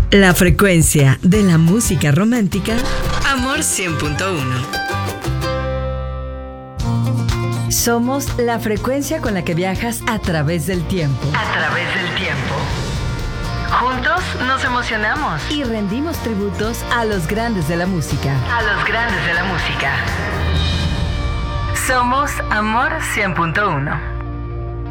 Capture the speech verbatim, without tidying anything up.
La frecuencia de la música romántica. Amor cien punto uno. Somos la frecuencia con la que viajas a través del tiempo. A través del tiempo. Juntos nos emocionamos y rendimos tributos a los grandes de la música. A los grandes de la música. Somos Amor cien punto uno.